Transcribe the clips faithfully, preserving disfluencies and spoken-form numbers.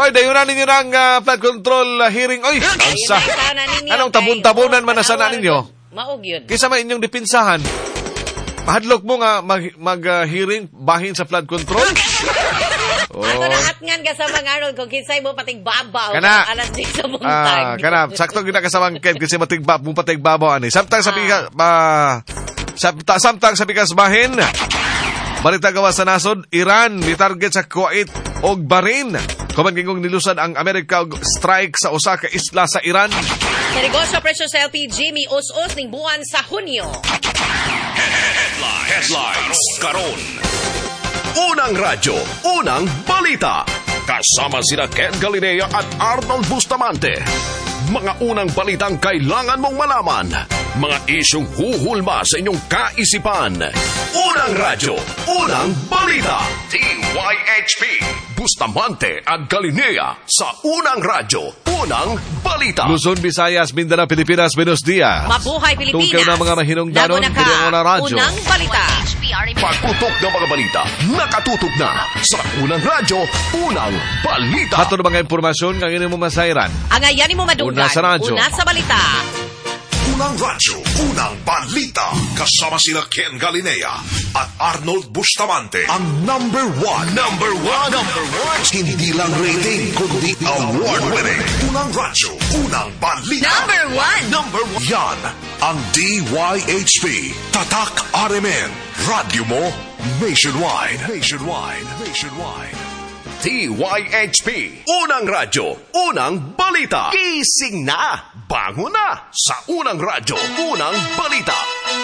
Oy, dayunan ninyo ng uh, flood control uh, hearing. Oy, sa, anong tabon-tabonan man na sana ninyo? Maog yun. Kisa man inyong dipinsahan. Mahadlok mo nga mag-hearing mag, uh, bahin sa flood control? Oh. Ako nahatngan ka sa mga aron kung kinsay mo pating babaw. Kana. Alas di sa buntag. Ah, kana. Sakto gina ka sa mangked kasi matigba, mo pating babaw ani. Samtang sabi ka, ah. Samtang, samtang sabi ka bahin. Balita gawa sa nasod, Iran ni-target sa Kuwait og Bahrain. Kuman gingong nilusad ang Amerika og strike sa usa ka isla sa Iran. Sa negosyo presyo sa L P G mi us-us ning buwan sa Hunyo. Headlines, Headlines karon. Unang radyo, unang balita. Kasama sina Ken Galinea at Arnold Bustamante. Mga unang balitang kailangan mong malaman. Mga isyong huhulma sa inyong kaisipan. Unang radyo, unang balita. D Y H P, Bustamante at Galinea sa unang radyo, unang balita. Luzon, Visayas, Mindanao, Pilipinas, buenos dias. Mabuhay Pilipinas. Tungkol na mga mahinungdanon, Lago kini ang unang radyo. Unang balita. Pagputok ng mga balita, nakatutok na sa unang radyo, unang balita. Hato na mga impormasyon ng inyong masayran. Ang ayanin mo madugan. Una sa radyo. Una sa balita. Unang radyo, unang balita. Kasama sila Ken Galinea at Arnold Bustamante. Ang number one. Number one. Number one. Hindi lang rating, kundi award-winning. Unang radyo, unang balita. Number one. Number one. Yan ang D Y H P. Tatak R M N. Radyo mo nationwide. Nationwide. Nationwide. D Y H P. Unang radyo, unang balita. Gising na, bango na sa unang radyo, unang balita.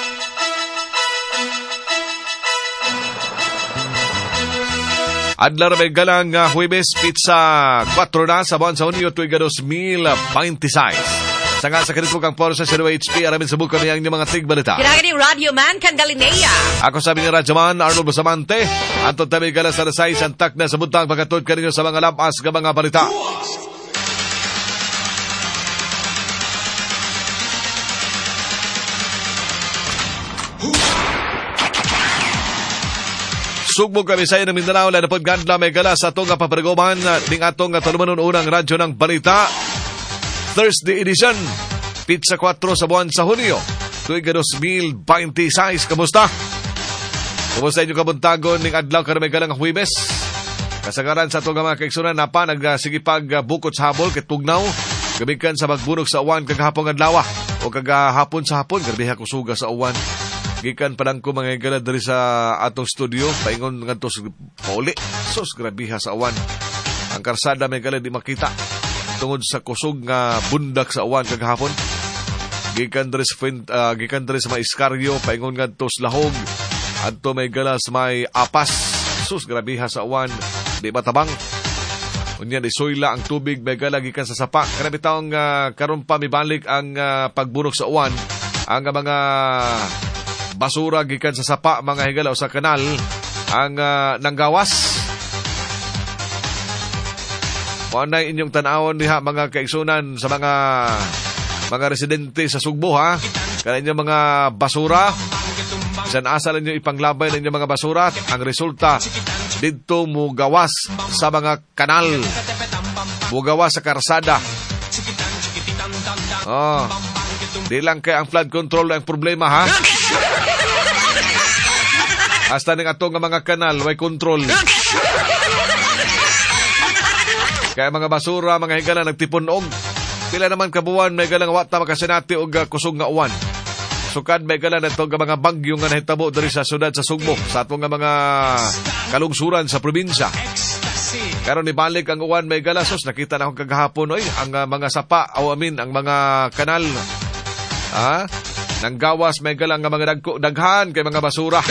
Adlar may galang uh, Huwebes, pizza four na sa buwan sa Hunyo, tuiga two thousand twenty-six. Sa nga sa kanito kang poro sa zero H P, aramin sa buka niya ang mga tigbalita. Kinagin yung Radio Man, Ken Galinea. Ako sabi ni Radyo Man, Arnold Bustamante. Antong tabi galas sa nasay, santak na sa buntang pagkatod ka ninyo sa mga lapas ka mga balita. Sugbog kami sa ng Mindanao, lanapod gandla may galas sa itong paparagoman ning atong talumanon unang radyo ng balita. Thursday edition, pizza four sa buwan sa Hunyo, tuiga two thousand twenty-six. Kamusta? Kamusta inyong kabuntagon ning adlaw karon may galang Huwebes? Kasagaran sa itong mga kaigsunan na pa nagsigipag bukod sa habol kay tugnaw gabikan sa magbunog sa uwan kagahapon adlaw o kagahapon sa hapon grabe ko suga sa uwan. Gikan padang ko mga igala diri sa atong studio paingon ngadto sa pauli. Sus grabiha sa uwan. Ang karsada may gala di makita tungod sa kusog nga bundak sa uwan kagahapon. Gikan diri sa uh, gikan diri sa may Iscaryo paingon ngadto sa lahog. Adto may galas may apas. Sus grabiha sa uwan di matabang. Unya di soyla ang tubig may gala gikan sa sapa. Kana bitawng uh, karon pa mibalik ang uh, pagbunok sa uwan. Ang uh, mga basura gikan sa sapa mga higala o sa kanal ang uh, nanggawas. Kung ano inyong tanawon diha mga kaigsunan sa mga mga residente sa Sugbo ha. Kaya inyong mga basura. San asal ninyo ipanglabay ng inyong mga basura. Ang resulta dito mo gawas sa mga kanal. Mo gawas sa karsada. Oh. Di lang kay ang flood control ang problema ha. Hasta ning ato nga mga kanal way control. Kaya mga basura, mga higala nagtipunog. Pila naman kabuan may galang wata makasinati og kusog nga uwan. Sukad may galang nato nga mga bagyo nga nahitabo diri sa syudad sa Sugbo, sa ato nga mga kalungsuran sa probinsya. Karon ni balik ang uwan may galasos, nakita na akong kagahapon oy ang uh, mga sapa o amin ang mga kanal. Ha? Nang gawas may galang nga mga dagko, daghan kay mga basura.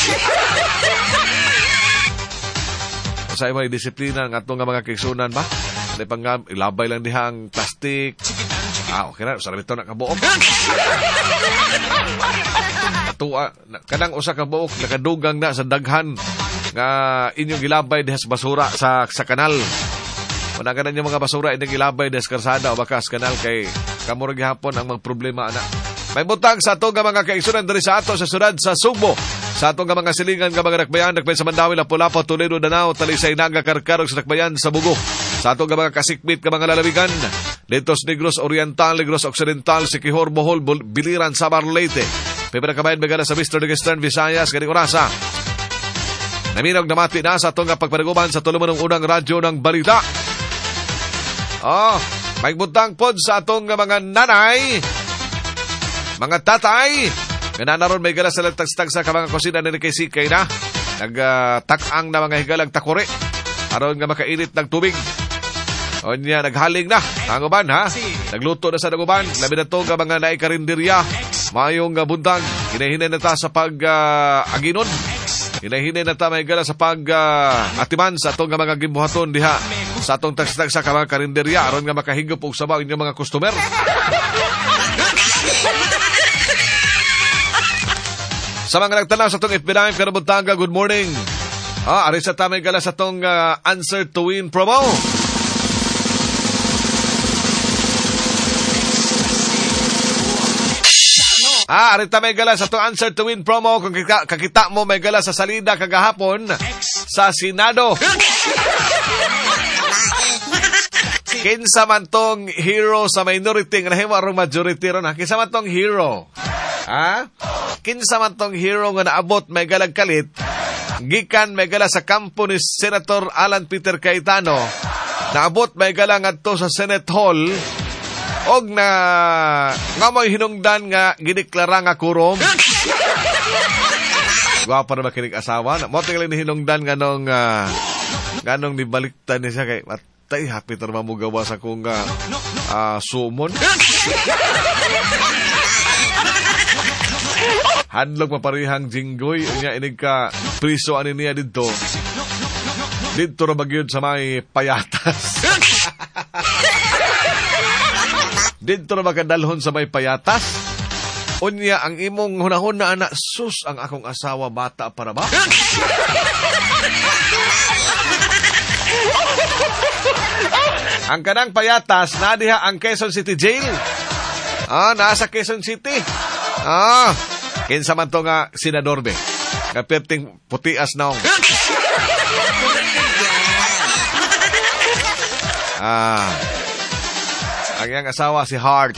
Sa may disiplina ng atong mga kaigsunan ba? Ano pang ilabay lang diha ang plastic. Ah, okay na. Sarap ito nakabuok. Atua, kanang usa ka buok nakadugang na sa daghan nga inyong ilabay diha sa basura sa sa kanal. Wala ka na yung mga basura inyong ilabay diha sa karsada o baka sa kanal kay kamurag hapon ang mga problema ana. May butang sa atong mga kaigsunan diri sa ato sa syudad sa Sugbo. Sa atong mga silingan nga mga nakbayan, nakbayan sa Mandawi, Lapu-Lapu, Toledo, Danao, Talisay, Naga, Karkarog sa nakbayan sa Bugo. Sa atong mga kasikbit ka mga lalawigan, dito sa Negros Oriental, Negros Occidental, Siquijor, Bohol, Biliran, Samar, Leyte. Pipira kabayan magana sa Mister Eastern Visayas, kaning orasa. Naminog na mati na sa atong pagpanaguban sa tuluman ng unang radyo ng balita. Oh, may butang pod sa atong mga nanay, mga tatay. Gananaron may gala sa lagtagstag sa kamang kusina na nakaisikay na. Nagtakang uh, na mga higalang takore. Aron nga makainit ng tubig. O niya, naghaling na. Tanguban, ha? Nagluto na sa naguban. Labi na to nga mga naikarinderya. Mayong uh, buntag. Hinahinay na ta sa pag-aginon. Uh, Hinahinay na ta may gala sa pag-atiman uh, sa atong mga gimbuhaton diha. Sa atong tagstag sa kamang karinderya. Aron nga makahigop og sabaw inyong mga customer. Sa mga nagtanaw sa itong F B nine, pero buntanga, good morning. Ah, ari sa tamay gala sa itong uh, Answer to Win promo. Ah, ari tamay gala sa itong Answer to Win promo. Kung kakita, kakita mo may gala sa salida kagahapon sa Senado. Kinsa man tong hero sa minority, nga nahimo arong majority ron. Kinsa man tong hero? Ha? Kinsa man tong hero nga naabot may galag kalit, gikan may gala sa kampo ni Senator Alan Peter Cayetano, naabot may gala ngadto sa Senate Hall, og na nga mo'y hinungdan nga gideklara nga kurom. Gwapa na ba kinig asawa? Mo tingala ni hinungdan nga nung uh, nga nung nibaliktan niya siya kay matay happy tar mamugawa sa kong uh, uh, sumon. Hadlog maparihang jinggoy unya inig ka priso ani niya didto. Didto ra bagyod sa may payatas. Didto ra makadalhon sa may payatas. Unya ang imong hunahon na anak, sus ang akong asawa bata para ba? Ang kanang payatas na diha ang Quezon City Jail. Ah, nasa Quezon City. Ah, kinsa man to nga senador be. Nga perting putias naong. Ah. Ang iyang asawa si Hart.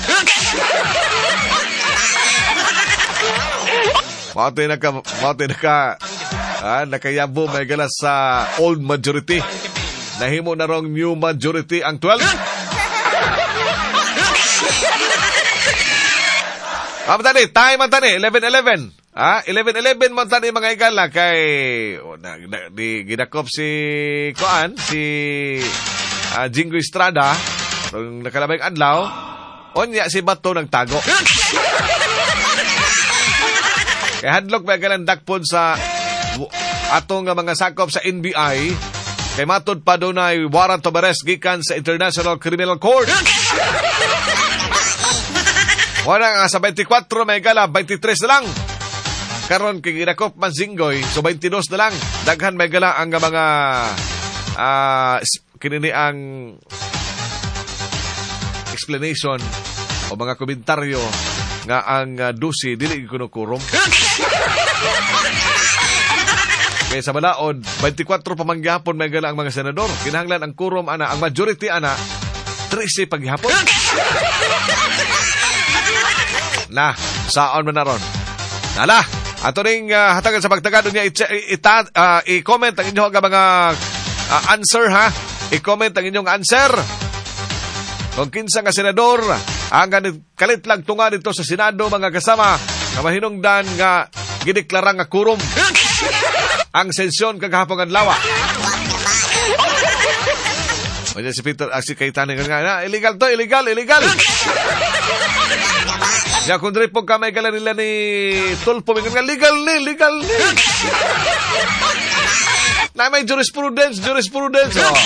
Mautoy na ka, mautoy na ka, ah, nakayabo may galas sa old majority. Nahimo na rong new majority ang twelve. Ah, matani, time matani, eleven eleven. Ah, eleven eleven matani mga igala kay oh, na, na, di gidakop si Koan, si uh, Jingo Estrada, kung nakalabay adlaw, onya si Bato nagtago. Kay hadlok ba galang dakpon sa atong mga sakop sa N B I, kay matod pa dunay warrant of arrest gikan sa International Criminal Court. Wala nga sa twenty-four may gala, twenty-three na lang. Karon kay ginakop man Zingoy, so twenty-two na lang. Daghan may gala ang mga uh, kinini ang explanation o mga komentaryo nga ang uh, dusi dili kunukurom. Kaya sa balaod, twenty-four pamanggihapon may gala ang mga senador. Kinahanglan ang kurom ana, ang majority ana, thirteen paghihapon. Na, saon man na ron. Nala, ato ring uh, hatagan sa pagtagado niya ita, uh, i-comment ang inyong mga uh, answer ha. I-comment ang inyong answer. Kung kinsa nga senador, ang kalit lang tunga dito sa Senado mga kasama na mahinungdan nga gideklara nga kurom ang sesyon kagahapon adlaw. O si Peter, ah, si Cayetano nga na, illegal to, illegal, illegal. Ya kung diri po kamay gala nila ni Tulpo, nga legal ni, legal ni. Na may jurisprudence, jurisprudence. Oh.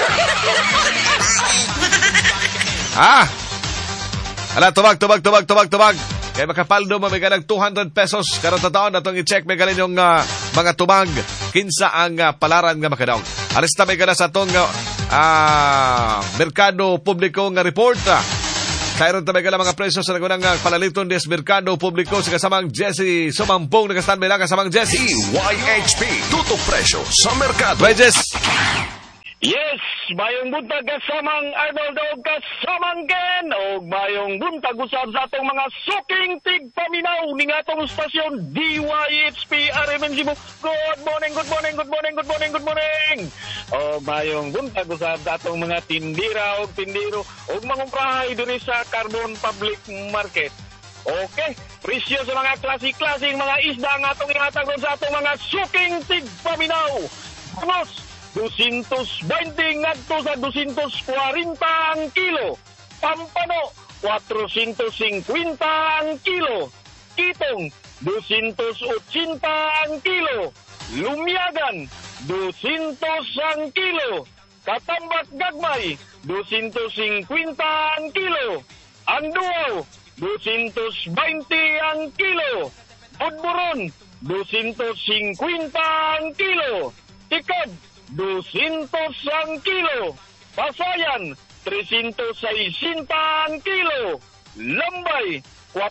Ah. Ala, tubag, tubag, tubag, tubag, tubag. Kaya makapaldo mo, may ganag two hundred pesos. Karong tataon, natong i-check, may galing yung uh, mga tubag. Kinsa ang uh, palaran nga makadaong. Aresta may gana sa itong uh, Merkado Publiko nga report. Kairon tabi ka lang mga presyo sa nagunang uh, palaliton des Merkado Publiko sa kasamang Jesse Sumampong. Nakastanbay lang kasamang Jesse. D Y H P, tutok presyo sa Merkado. Bye, Jess. Yes, mayong buntag kasamang Arnold o kasamang Ken o mayong buntag usab sa atong mga suking tigpaminaw ning atong stasyon D Y H P R M N G mo. Good morning, good morning, good morning, good morning, good morning. O mayong buntag usab sa atong mga tindira o tindiro o mangumprahay diri sa Carbon Public Market. Okay, presyo sa mga klase-klaseng mga isda ang atong ihatag sa atong mga suking tigpaminaw. Vamos! two twenty ngadto sa two forty ang kilo. Pampano, four fifty ang kilo. Kitong, two eighty ang kilo. Lumiagan, two hundred ang kilo. Katambat gagmay, two fifty ang kilo. Anduaw, two twenty ang kilo. Budburon, two fifty ang kilo. Tikad, two hundred ang kilo. Pasayan, three sixty ang kilo. Lambay, four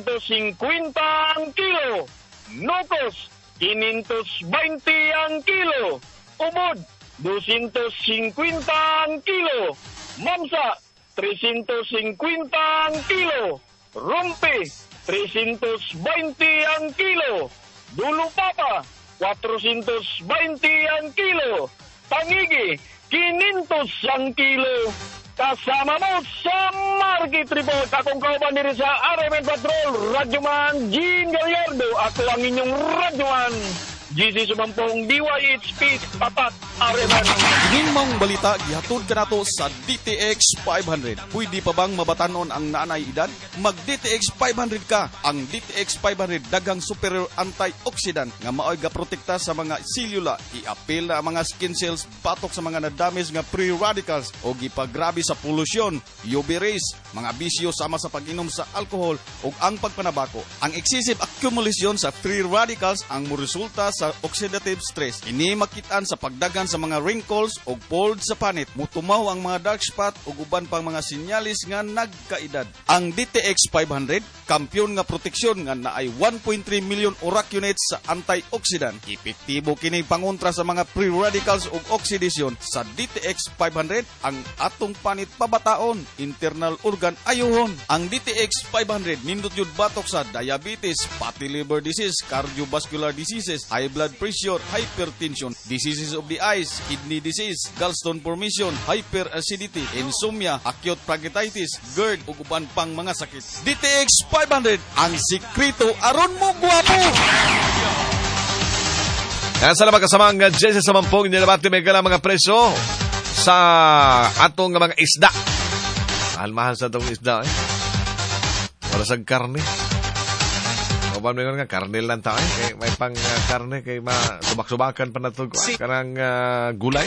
fifty ang kilo. Nocos, five twenty ang kilo. Ubod, two fifty ang kilo. Mamsa, three fifty ang kilo. Rumpi, three twenty ang kilo. Dulo Papa, four twenty ang kilo. Tangigi, five hundred ang kilo. Kasama mo sa Market Report. Akong kauban diri sa R M N Patrol, Radyoman Jean Gallardo. Ako ang inyong Radyoman, G C Sumampong, D Y H P, Papat, R M N. Himang balita gihatod kanato sa D T X five hundred. Pwede pa bang mabatanon ang naanay edad? Mag D T X five hundred ka. Ang D T X five hundred daghang superior antioxidant nga maoy gaprotekta sa mga selula, i-apil na mga skin cells, batok sa mga na-damage nga free radicals o gipagrabe sa polusyon, U V rays, mga bisyo sama sa pag-inom sa alcohol ug ang pagpanabako. Ang excessive accumulation sa free radicals ang moresulta sa oxidative stress. Ini makitaan sa pagdagan sa mga wrinkles o fold sa panit, mutumaw ang mga dark spot o uban pang mga sinyalis nga nagkaedad. Ang D T X five hundred, kampyon nga proteksyon nga naay one point three million uracunates sa antioxidant. Epektibo kini pangontra sa mga free radicals ug oxidation. Sa D T X five hundred, ang atong panit pabataon, internal organ ayuhon. Ang D T X five hundred nindot yun batok sa diabetes, fatty liver disease, cardiovascular diseases, high blood pressure, hypertension, diseases of the eyes, kidney disease, gallstone formation, hyperacidity, insomnia, acute pancreatitis, GERD ug uban pang mga sakit. D T X five hundred, ang sikreto aron mo guwapo. Yan sa naman kasamang Jesse sa Mampong, nilabati may gala mga presyo sa atong mga isda. Mahal-mahal sa atong isda eh. Wala sa karne. Kapan mo nga, karne lang tayo. Kay may pang uh, karne, kay masubak-subakan pa na ito. Karang uh, gulay.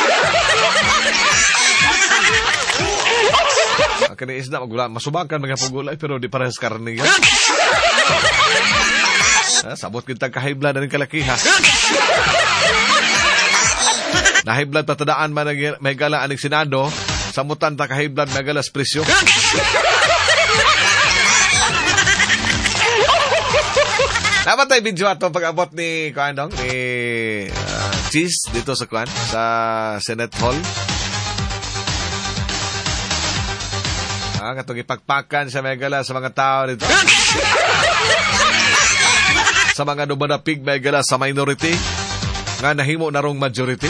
Kani isda, magula, masubakan mga pong gulay, pero di parehas karne yan. Ha, sabot kita ka-high blood na rin kalakiha. Na high blood patadaan man may gala aning Senado, samutan ta ka-high blood may galas presyo. Dapat tayo video ato pag-abot ni Kuan Dong, ni uh, Cheese dito sa Kuan, sa Senate Hall. Ah, katong ipagpakan sa megala sa mga tao dito. Sa mga dumadapig megala sa minority nga nahimo na rong majority.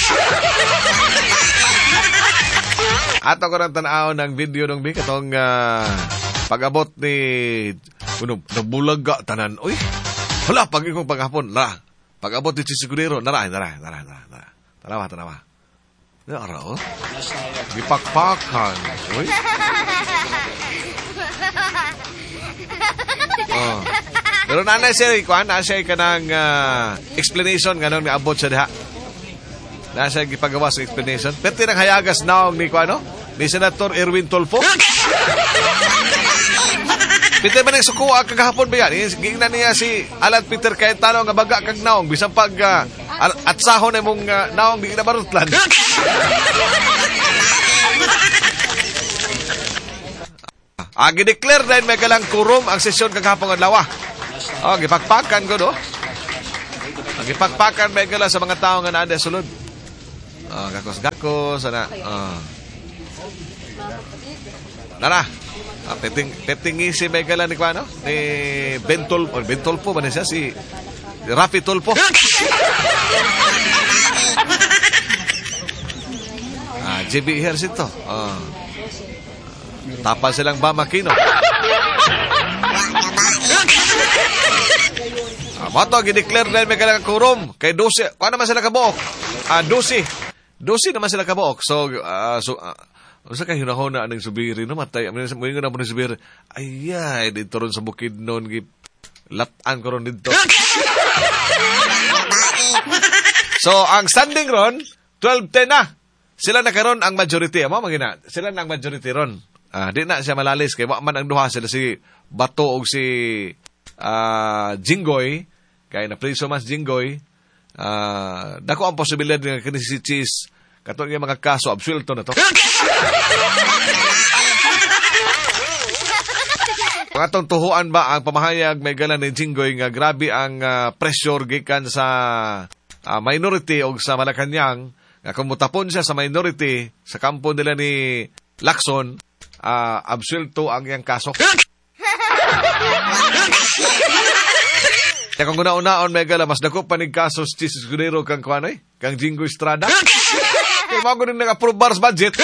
Ato ko rin tanaw ng video ng Bing, katong uh, pag-abot ni Uno, nabulaga tanan. Uy, hala, pag ikong paghapon, la, pag-abot ni Chisigurero, naray, naray, naray, naray, naray. Tanawa, tanawa. Nara, oh. Gipakpakan. Uy. Oh. Pero nanay siya, kuhan, nasa siya ka ng uh, explanation, ganon, nga abot siya diha. Nasa siya gipagawa sa explanation. Pero tinang hayagas naong ni, kuhan, no? Ni Senator Erwin Tulfo. Peter man ang sukuha kagahapon ba yan? Gingnan niya si Alan Peter Cayetano nga baga kag naong. Bisan pag uh, at sahon na mong uh, naong di na barutlan. Ah, gideclare na may galang kurom ang sesyon kagahapon ng lawa. Oh, gipakpakan ko, no? Ang gipakpakan may gala sa mga tao nga naanda sulod. Ah, gakos-gakos, ana. Ah. Nara. Ah, peting peting si Megala ni Kuano, ni Bentol, or Bentol po ba na siya si Rafi Tulpo. Ah, J B Hersit to. Ah. Tapal silang Bamakino. Ah, mato gi-declare na Megala kurom kay Dosi. Kuan naman sila kabuok. Ah, Dosi. Dosi naman sila kabuok. So, uh, so uh, usa kay hunahuna ning subiri no matay. Mo ingon na mo ni subiri. Ayay dito ron sa bukid noon gi latan ko ron dito. So, ang standing ron twelve ten na. Sila na karon ang majority. Amo magina. Sila na ang majority ron. Ah, di na siya malalis kay wa man ang duha sila si Bato og si uh, Jinggoy kay na preso mas Jinggoy. Ah, dako ang posibilidad nga kini si Cheese kato nga mga kaso absuelto na to. Pangatong tuhuan ba ang pamahayag may galan ni Jinggoy nga grabe ang uh, pressure gikan sa uh, minority o sa Malacañang nga kung mutapon siya sa minority sa kampo nila ni Lacson, uh, absuelto ang iyang kaso. Kaya kung una-unaon may gala, mas dako pa ni kaso si Jesus Gudero kang kuanoy, kang Jingo Estrada. Kaya mga ko nang nag-approve bars budget.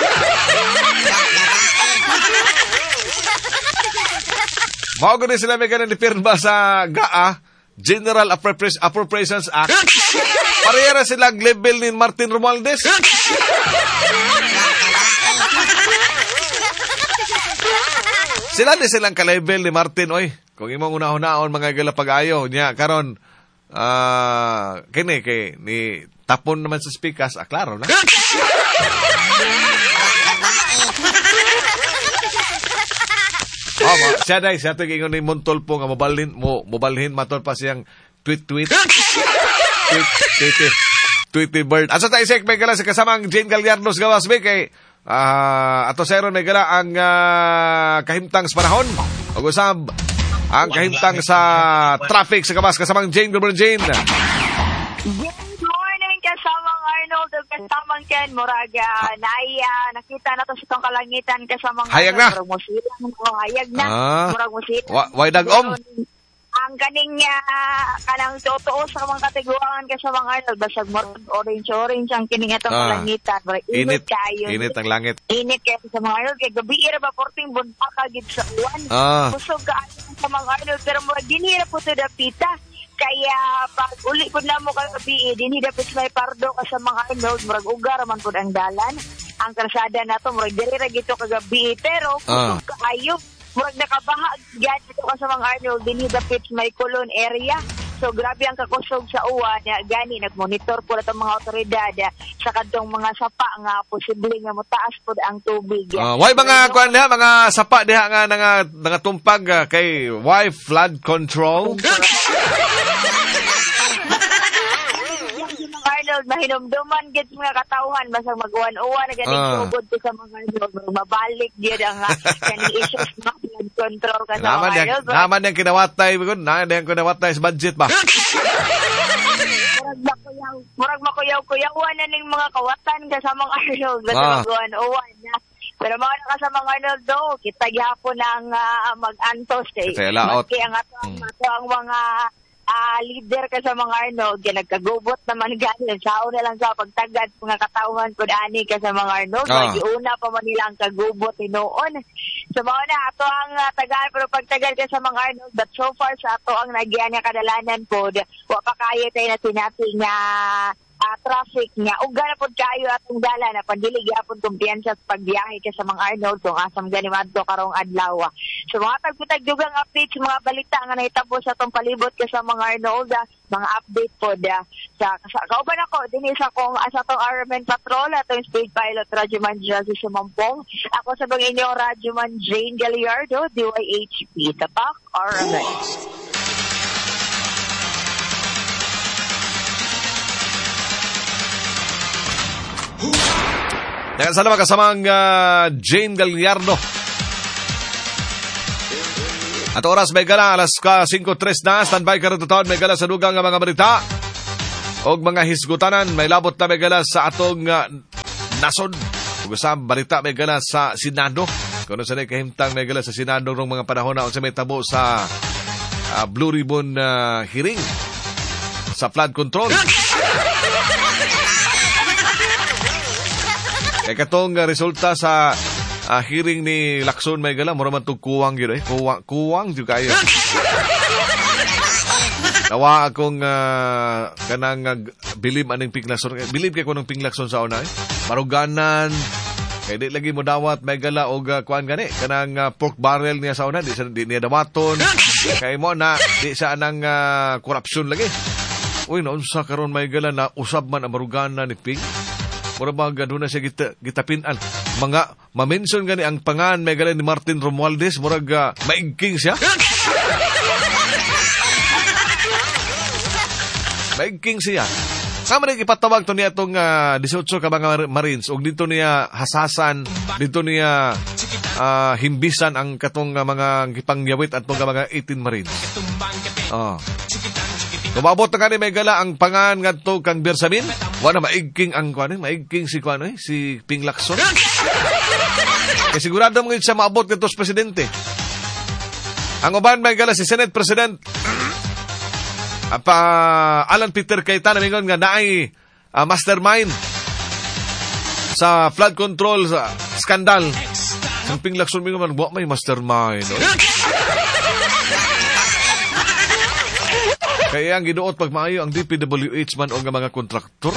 Mga ko rin sila may gala ni Pirma sa G A A, General Appropriations Act. Parehara silang level ni Martin Romualdez. Sila di silang ka-level ni Martin, oy. Kung imong una-unaon mga gala pag-ayo niya karon ah uh, kini kay ni tapon naman sa speakers, ah, klaro na. Oh, ma, siya dai siya tig ingon ni Montol po nga mobalhin mo mobalhin matol pa siyang tweet tweet. tweet tweet tweet bird. Asa ta isek may gala sa kasamang Jane Gallardo sa gawas be kay ah uh, ato seron may gala ang uh, kahimtang sa panahon. Ug usab ang kahimtang sa traffic sa gawas kasamang Jane Gilbert Jane. Good morning kasamang Arnold ug kasamang Ken Moraga. Naya nakita na to sa tong kalangitan kasamang hayag na. Hayag na. Ah, murag musila. Wa, way dagom. Ang kaning uh, kanang totoo sa mga kategoryaan kasamang Arnold basag murag orange orange ang kining atong Ah, kalangitan. init Init kayo. init ang langit. Init kaya sa mga Arnold kay gabi ra ba fourteen bunta ka gid sa uwan. Ah. Kusog ka sa mga Arnold pero murag dinhira po to dapita. Kaya pag uli po na mo kagabi, dinhi dapat may pardo ka sa mga Arnold, murag ugar man po ang dalan. Ang kalsada na to, murag diri ra gito kagabi, pero kusog ka ayo. Murag nakabaha yan dito ka sa mga Arnold, dinhi dapat may kulon area. So grabe ang kakusog sa uwan, gani nagmonitor po itong mga otoridad sa kadtong mga sapa nga posible nga motaas po ang tubig. Uh, why mga kuan diha mga sapa diha nga nga nga tumpag uh, kay why flood control? Arnold, mahinumduman gid mga katawhan basta mag-uwan-uwan na ganing Ah. tugod ko sa mga Arnold, mabalik gid ang uh, kani issues ng flood control ka sa Naman mga yang Arnold. naman yang kinawatay bigon, na yang kinawatay sa budget ba? Murag makuyaw, murag makuyaw-kuyawan na ning mga kawatan ka sa mga Arnold basta Ah. mag-uwan-uwan na. Pero mga na ka sa mga Arnold do, kita gyapon ang uh, mag-antos kay Kasi laot. maski ang ato ang, ato ang mga ah leader ka sa mga Arnold, kaya nagkagubot naman ganin. Sao na lang sa pagtagad mga katauhan kung ani ka sa mga Arnold. Ah. Una pa man nila ang kagubot noon. So mga na, ato ang uh, tagaan pero pagtagad ka sa mga Arnold. But so far sa ato ang nagyan nga kadalanan po, wa pa kayo tayo na sinating nga uh, traffic nga. Uga na po kayo atong dala na pandilig yapon kumpiyansa sa pagbiyahe ka sa mga Arnold kung asam gani madto karong adlaw. So mga tagputagdugang updates, mga balita nga nahitabo sa atong palibot ka sa mga Arnold, ah, mga update po da sa, sa kauban ako din isa kong asa tong R M N Patrol atong speed pilot Radyoman Jazzy Sumampong. Ako sa bang inyong Radyoman Jane Gallardo, D Y H P Tapak R M N. Dagan salamat kasamang uh, Jane Gallardo. At oras may gala, alas ka five tres na, standby ka rin taon, may gala sa dugang nga mga balita. og mga hisgutanan may labot na may gala sa atong uh, nasod. Ug sa balita may gala sa Senado. Kuno sa kahimtang may gala sa Senado rong mga panahon na unsa may tabo sa uh, Blue Ribbon uh, hearing sa flood control. Kaya katong uh, resulta sa uh, hearing ni Lacson may gala mura man tug kuwang gyud eh. Kuwang kuwang jud kayo. Nawa akong uh, kanang uh, bilib aning Pinglakson. Bilib kay kunong Pinglakson sa una eh. Maruganan. Kaya di lagi mo dawat may gala o uh, kuan gani. Kanang uh, pork barrel niya sa una. Di, di niya dawaton. Kaya mo na di sa anang uh, korupsyon lagi. Uy, naunsa karon may gala na usab man ang maruganan ni Ping. Mura ba doon na siya gita, gitapinan. Mga mamention gani ang pangan may gala ni Martin Romualdez. Mura uh, maigking siya. Maigking siya. Sama rin ipatawag to niya itong uh, eighteen ka mga Marines. O dito niya hasasan, dito niya uh, himbisan ang katong uh, mga kipangyawit at itong mga eighteen Marines. Oh. Kumabot na ka ni may gala ang pangan nga ito kang Bersamin. Wala maigking ang kuwan eh. Maigking si kuwan eh. Si Pinglakson. Kaya sigurado mo siya maabot nito sa presidente. Ang uban may gala si Senate President Apa Alan Peter Cayetano mingon nga naay uh, mastermind sa flood control sa skandal. Ang Pinglakson mingon man buwa may mastermind. No? Kaya ang giduot pag maayo ang D P W H man o nga mga kontraktor.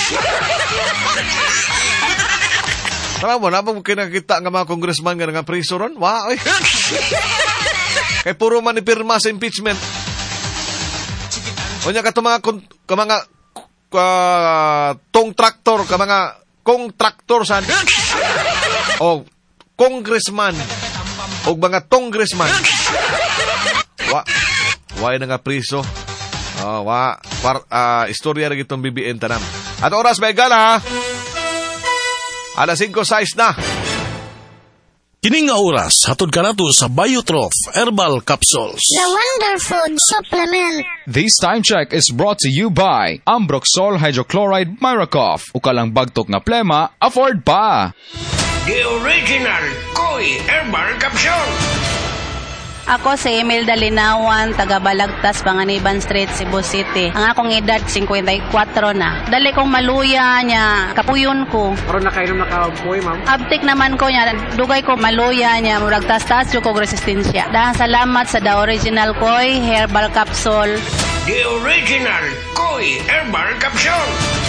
Tara mo, napang kinakita nga mga congressman nga nga preso ron. Wow, eh. Kaya puro man ipirma sa impeachment. O niya ka mga, ka mga uh, tong traktor, ka mga kong traktor san. O congressman. O mga congressman. Wa, wa na nga preso. Oh, wa, par, uh, istorya rin itong B B N tanam. At oras may gala, alas five sais na. Kining nga oras, hatod ka nato sa Biotrof Herbal Capsules. The Wonder Food Supplement. This time check is brought to you by Ambroxol Hydrochloride Miracoff. Ukalang bagtok na plema, afford pa. The original Koi Herbal Capsule. Ako si Imelda Linawan, taga Balagtas, Panganiban Street, Cebu City. Ang akong edad, fifty-four na. Dali kong maluya niya, kapuyon ko. Karon na kayo nakapuy, ma'am? Abtik naman ko niya, dugay ko maluya niya, murag tas-tas yung kong resistensya. Dahil salamat sa The Original Koi Herbal Capsule. The Original Koi Herbal Capsule.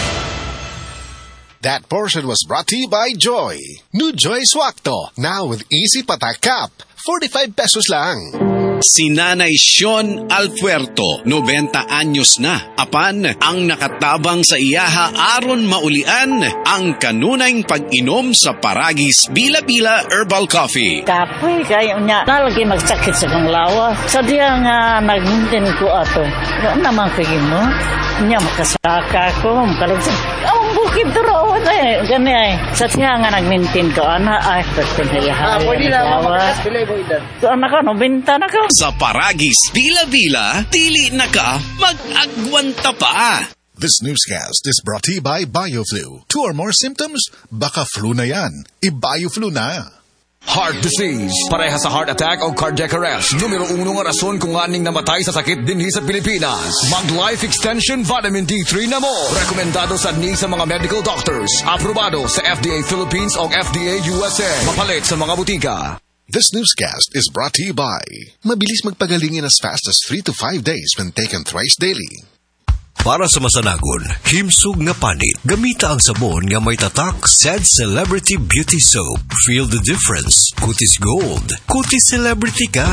That portion was brought to you by Joy. New Joy Swakto, now with Easy Patak Cup. forty-five pesos lang. Si Nanay Sean Alpuerto, ninety anyos na. Apan, ang nakatabang sa iyaha aron maulian ang kanunayng pag-inom sa Paragis Bila-Bila Herbal Coffee. Kapoy kayo niya. Nalagi magsakit sa kong lawa. Sadya nga nag-maintain ko ato. Noon naman kayo mo. Niya makasaka ko. Makalagsan. Ang bukid doon eh. Gani ay. Sadya nga nag-maintain ko. Ana ay, pwede na iyaha. Ah, pwede lang. Makakaspilay mo idan. So, anak ko, no, binta na ko. Sa Paragis Bila-Bila, dili na ka mag-agwanta pa. This newscast is brought to you by BioFlu. Two or more symptoms? Baka flu na yan. I-BioFlu na. Heart disease, pareha sa heart attack o cardiac arrest. Numero uno nga rason kung aning namatay sa sakit dinhi sa Pilipinas. Mag-Life Extension Vitamin D three na mo. Rekomendado sa ni sa mga medical doctors. Aprobado sa F D A Philippines o F D A U S A. Mapalit sa mga butika. This newscast is brought to you by mabilis magpagaling in as fast as three to five days when taken thrice daily. Para sa masanagon, himsog nga panit, gamita ang sabon nga may tatak said Celebrity Beauty Soap. Feel the difference. Kutis Gold. Kutis Celebrity ka.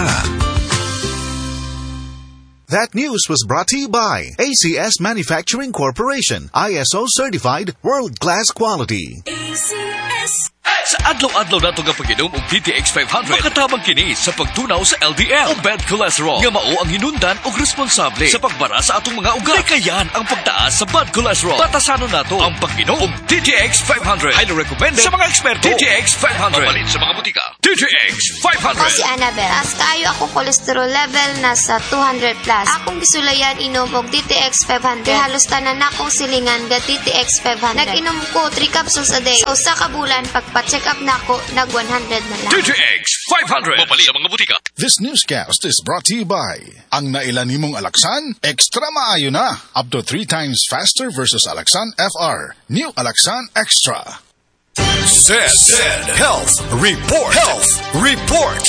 That news was brought to you by A C S Manufacturing Corporation. I S O certified, world-class quality. A C S Sa adlaw-adlaw nato nga pag-inom og D T X five hundred, makatabang kini sa pagtunaw sa L D L o bad cholesterol nga mao ang hinundan og responsable sa pagbara sa atong mga ugat. Kayan ang pagtaas sa bad cholesterol. Batasanon nato ang pag-inom og D T X five hundred. Highly recommended sa mga eksperto. D T X five hundred. Mapalit sa mga butika. D T X five hundred. Ako si Annabel. As kaayo ako cholesterol level nasa two hundred plus. Akong gisulayan inom og D T X five hundred. Kaya halos tanan akong silingan ga D T X five hundred. Nag-inom ko three capsules a day. Sa usa ka bulan pagpa-check up nako nag one hundred na lang. D T X five hundred. Mapalit sa mga butika. This newscast is brought to you by ang nailan nimong Alaxan, extra maayo na. Up to three times faster versus Alaxan F R. New Alaxan Extra. Zed, Zed Health Report. Health Report.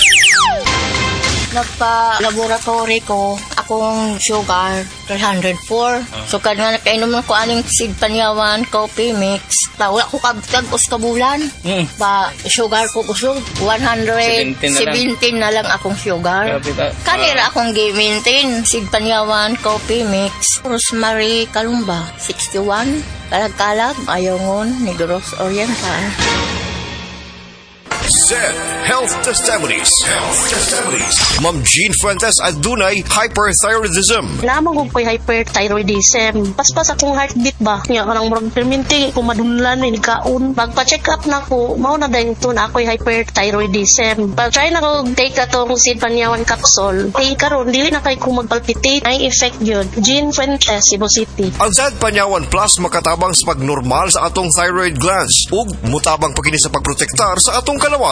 Nagpa-laboratory ko, akong sugar, three hundred four. So, kada nakainom ko aning seed panyawan, coffee mix. Wala ko kabtag us kabulan. Mm. Pa, sugar ko kusog, one hundred seventeen na lang akong sugar. Kanira akong gi-maintain, seed panyawan, coffee mix. Rosemary Kalumba, sixty-one. Kalag-kalag, ayongon, Negros Oriental. Zed Health Testimonies. Health Testimonies. Ma'am Jean Fuentes at dunay hyperthyroidism. Lamang ko ko'y hyperthyroidism. Paspas akong heartbeat ba? Nga ka nang murag perminti, kung madunlan, inikaon. Magpa-check up na ko, mao na dahil ito na ako'y hyperthyroidism. Pag-try na ko take atong seed panyawan capsule. Kaya karon dili na kay kung magpalpitate. Ay effect yun. Jean Fuentes, Cebu City. Ang Zed Panyawan Plus makatabang sa pagnormal sa atong thyroid glands ug mutabang pagkini sa pagprotektar sa atong kalawasan.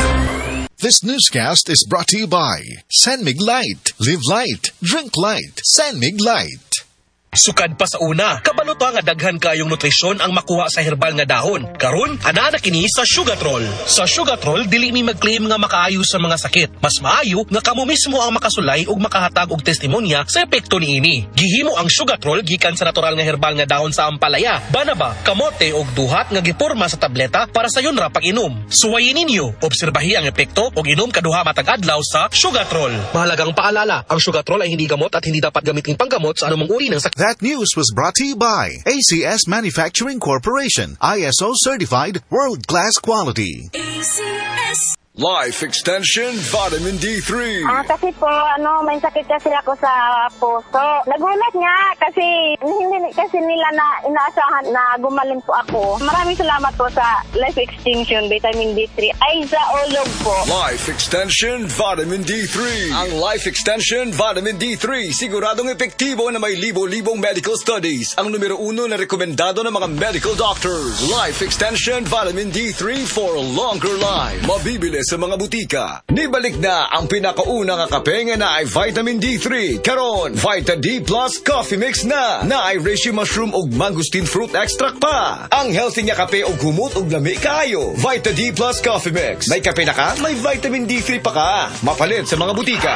This newscast is brought to you by Sanmig Light. Live light, drink light. Sanmig Light. Sukad pa sa una, kabaluto nga daghan kayong nutrisyon ang makuha sa herbal nga dahon. Karon, ana na kini sa Sugatrol. Sa Sugatrol, dili mi mag-claim nga makaayo sa mga sakit. Mas maayo nga kamo mismo ang makasulay ug makahatag og testimonya sa epekto niini. Gihimo ang Sugatrol gikan sa natural nga herbal nga dahon sa ampalaya, banaba, kamote ug duhat nga giporma sa tableta para sa yun ra pag-inom. Suwayin ninyo, obserbahi ang epekto ug inom kaduha matag adlaw sa Sugatrol. Mahalagang paalala, ang Sugatrol ay hindi gamot at hindi dapat gamitin panggamot sa anumang uri ng sakit. That news was brought to you by A C S Manufacturing Corporation, I S O certified, world-class quality. A C S Life Extension Vitamin D three. Ah, kasi po, ano, may sakit kasi ako sa puso. Nagulat nga kasi hindi kasi nila na inaasahan na gumaling po ako. Maraming salamat po sa Life Extension Vitamin D three. Ay, sa Olog po. Life Extension Vitamin D three. Ang Life Extension Vitamin D three, siguradong epektibo na may libo-libong medical studies. Ang numero uno na rekomendado ng mga medical doctors. Life Extension Vitamin D three for a longer life. Mabibili sa mga butika. Nibalik na ang pinakauna nga kape nga na ay Vitamin D three. Karon, Vita D Plus Coffee Mix na. Na ay reishi mushroom ug mangosteen fruit extract pa. Ang healthy nga kape ug humot ug lami kaayo. Vita D Plus Coffee Mix. May kape na ka, may Vitamin D three pa ka. Mapalit sa mga butika.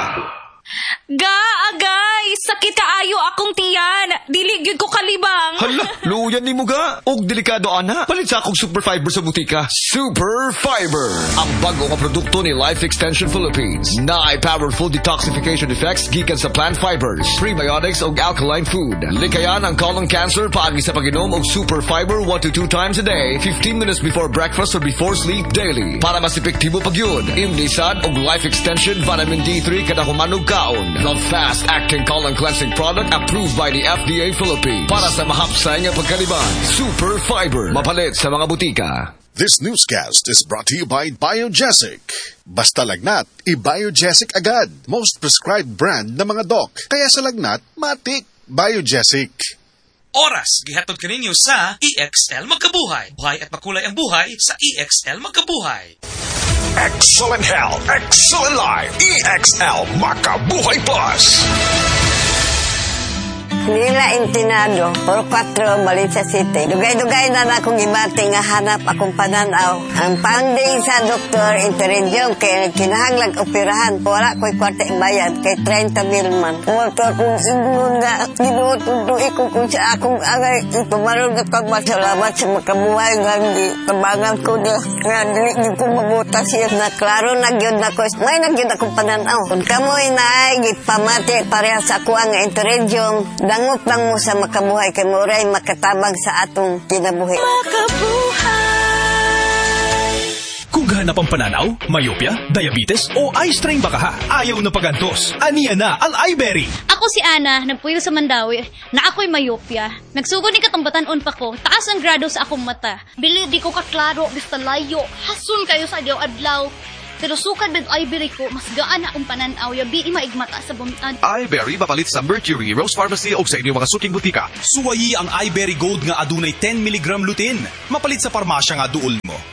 Ga, agay! Sakit kaayo akong tiyan! Dili gyud ko kalibang! Hala, luyan ni mo ga! Og delikado ana! Palit sa akong Super Fiber sa butika. Super Fiber! Ang bago nga produkto ni Life Extension Philippines. Na ay powerful detoxification effects gikan sa plant fibers, prebiotics og alkaline food. Likayan ang colon cancer paagi sa pag-inom og Super Fiber one to two times a day, fifteen minutes before breakfast or before sleep daily. Para mas epektibo pag yun, imnisad og Life Extension Vitamin D three kada humanog kaon. The fast-acting colon cleansing product approved by the F D A Philippines. Para sa mahapsay nga pagkaliban, Super Fiber. Mapalit sa mga butika. This newscast is brought to you by Biogesic. Basta lagnat, i-Biogesic agad. Most prescribed brand na mga doc. Kaya sa lagnat, matik. Biogesic. Oras, gihatod kaninyo sa E X L Magkabuhay. Buhay at makulay ang buhay sa E X L Magkabuhay. Excellent health, excellent life. E X L Makabuhay Plus. Nila Intinado, Puro Cuatro, Balita City. Dugay-dugay na na akong ibati nga hanap akong pananaw. Ang funding sa Doktor Interregion kay kinahanglag operahan. Wala ko'y kwarte bayad kay thirty mil man. Motor kung siguro na ginutuloy ko kung sa akong agay. Pumarong na pagmasalamat sa makabuhay nga di kabangan ko na nga dili niyo ko mabutas yan na klaro nagyod na ko. May nagyod akong pananaw. Kung kamoy na ay gipamati pareha sa ako ang Interregion, dangot lang mo sa makabuhay kay Muray makatabang sa atong kinabuhi. Makabuhay. Naghahanap ang pananaw, myopia, diabetes o eye strain baka ha? Ayaw na pagantos. Aniya na ang iBerry. Ako si Ana, nagpuyo sa Mandawi, na ako'y myopia. Nagsugod ni katambatan-on pa ko, taas ang grado sa akong mata. Bili di ko kaklaro, basta layo, hasun kayo sa adlaw adlaw. Pero sukad med iBerry ko, mas gaan na akong pananaw, yabi maigmata sa bumitan. iBerry mapalit sa Mercury, Rose Pharmacy o sa inyong mga suking butika. Suwayi ang iBerry Gold nga adunay ten milligram lutein. Mapalit sa parmasya nga duol mo.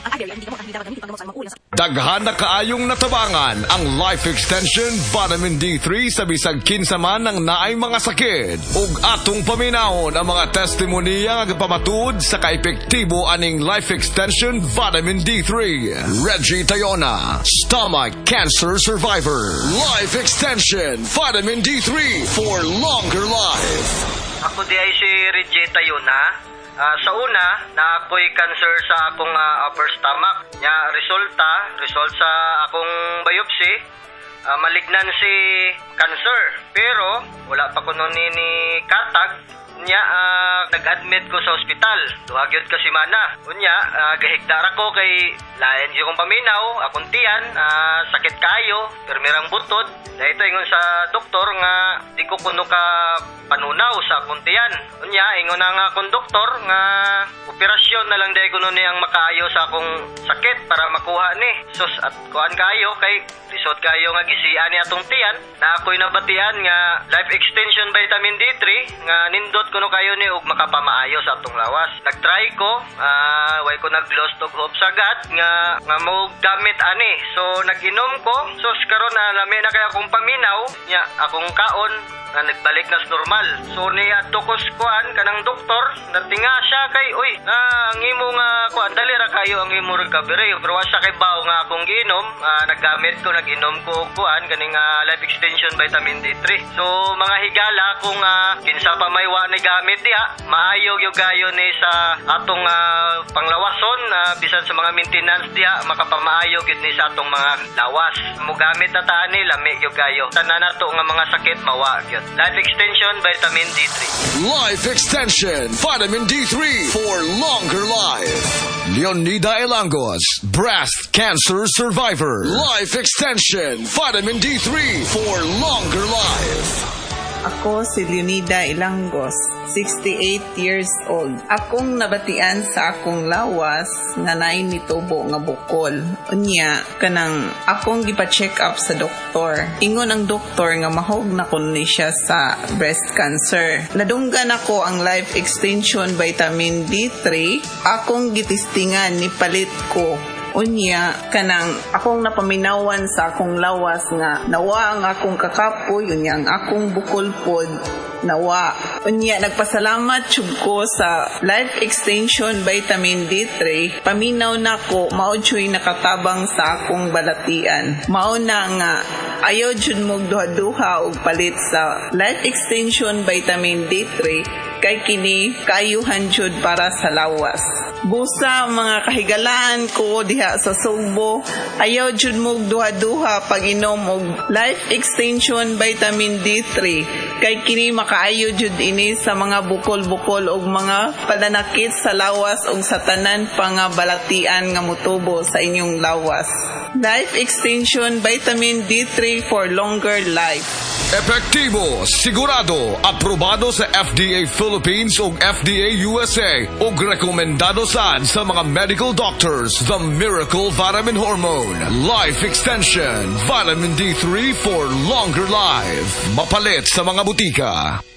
Daghan na kaayong natabangan ang Life Extension Vitamin D three sa bisag kinsa man ang naay mga sakit. Ug atong paminahon ang mga testimonya nga pamatud sa kaepektibo aning Life Extension Vitamin D three. Reggie Tayona, Stomach Cancer Survivor. Life Extension Vitamin D three for longer life. Ako di ay si Reggie Tayona. Uh, sa una, na ako'y cancer sa akong uh, upper stomach. Nya, resulta, result sa akong biopsy, uh, malignancy cancer. Pero, wala pa ko nun ni katag. Unya, uh, nag-admit ko sa ospital. Duhagyod ka si Mana. Unya, uh, gahigdara ko kay layan di kong paminaw, akong tiyan, uh, sakit kayo, permirang butod. Dahil ito ingon sa doktor nga di ko kuno ka panunaw sa akong tiyan. Unya, ingon na nga akong doktor nga operasyon na lang dahil kuno niyang makaayo sa akong sakit para makuha ni. Sus, at kuhan kayo kay lisod kayo nga gisian ni atong tiyan na ako'y nabatian nga Life Extension Vitamin D three nga nindot kuno kayo ni og makapamaayo sa atong lawas. Nagtry ko, uh, way ko nag-lost og hope sagad nga nga mo gamit ani. So nag-inom ko, so karon na lami na kay akong paminaw, nya akong kaon na nagbalik na sa normal. So niya tukos kuan kanang doktor, natinga siya kay uy, ah, ang imo nga kuan dali ra kayo ang imo recovery. Pero wa siya kay baw nga akong giinom, ah, naggamit ko nag-inom ko og kuan kaning uh, Life Extension Vitamin D three. So mga higala kung uh, kinsa pa may wa ni gamit diha, maayo gyud gayo ni sa atong uh, panglawason, uh, bisan sa mga maintenance diha makapamaayo gyud ni sa atong mga lawas. Mo gamit ta taani lami gyud gayo. Tanan nato nga mga sakit mawa gyud. Life Extension Vitamin D three. Life Extension Vitamin D three for longer life. Leonida Elangos, breast cancer survivor. Life Extension Vitamin D three for longer life. Ako si Leonida Ilangos, sixty-eight years old. Akong nabatian sa akong lawas nga naay nitubo nga bukol. Unya, kanang akong gipa-check up sa doktor. Ingon ang doktor nga mahog na kuno ni siya sa breast cancer. Nadunggan ako ang Life Extension Vitamin D three. Akong gitistingan ni palit ko. Unya, kanang akong napaminawan sa akong lawas nga nawa ang akong kakapoy, unya ang akong bukol pod nawa. Unya, nagpasalamat syud ko sa Life Extension Vitamin D three. Paminaw na ko, mao jud nakatabang sa akong balatian. Mao na nga ayaw jud mo duha-duha og palit sa Life Extension Vitamin D three kay kini kayuhan jud para sa lawas. Busa mga kahigalaan ko diha sa Sugbo, ayaw jud mo duha-duha pag inom og Life Extension Vitamin D three kay kini makaayo jud ini sa mga bukol-bukol og mga padanakit sa lawas og sa tanan pa nga balatian nga motubo sa inyong lawas. Life Extension Vitamin D three for longer life. Epektibo, sigurado, aprobado sa F D A Philippines ug F D A U S A ug rekomendado sad sa mga medical doctors. The Miracle Vitamin Hormone. Life Extension Vitamin D three for longer life. Mapalit sa mga butika.